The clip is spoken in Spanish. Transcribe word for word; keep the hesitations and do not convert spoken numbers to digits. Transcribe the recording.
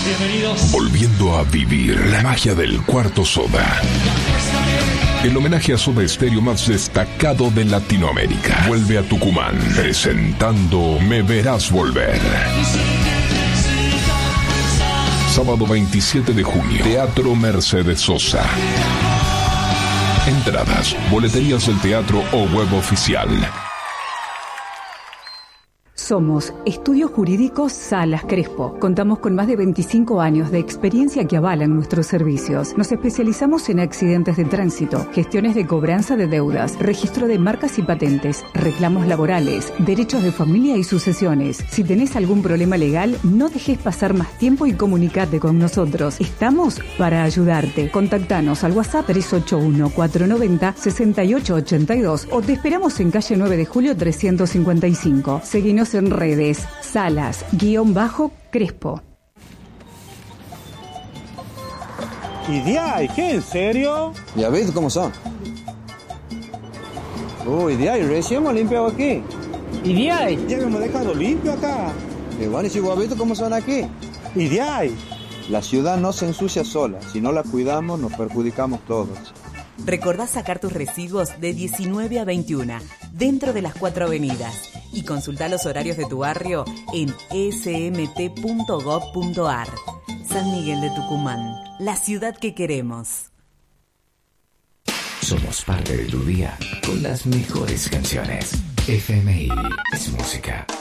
Bienvenidos. Volviendo a vivir la magia del Cuarto Soda. El homenaje a Soda Stereo más destacado de Latinoamérica. Vuelve a Tucumán, presentando Me Verás Volver. Sábado veintisiete de junio, Teatro Mercedes Sosa. Entradas, boleterías del teatro o web oficial. Somos Estudios Jurídicos Salas Crespo. Contamos con más de veinticinco años de experiencia que avalan nuestros servicios. Nos especializamos en accidentes de tránsito, gestiones de cobranza de deudas, registro de marcas y patentes, reclamos laborales, derechos de familia y sucesiones. Si tenés algún problema legal, no dejes pasar más tiempo y comunicate con nosotros. Estamos para ayudarte. Contactanos al WhatsApp tres ocho uno, cuatro nueve cero, seis ocho ocho dos o te esperamos en calle nueve de julio trescientos cincuenta y cinco. Seguinos en redes, Salas, guión bajo, Crespo. ¿Y de ahí? ¿Qué? ¿En serio? Ya ves cómo son. Uy, de ahí, recién hemos limpiado aquí. ¿Y de ahí? Ya hemos dejado limpio acá. Y bueno, y si vos has visto cómo son aquí. ¿Y de ahí? La ciudad no se ensucia sola. Si no la cuidamos, nos perjudicamos todos. Recordá sacar tus residuos de diecinueve a veintiuna, dentro de las cuatro avenidas. Y consultá los horarios de tu barrio en e s m t punto gob punto a r. San Miguel de Tucumán, la ciudad que queremos. Somos parte de tu día con las mejores canciones. F M I es música.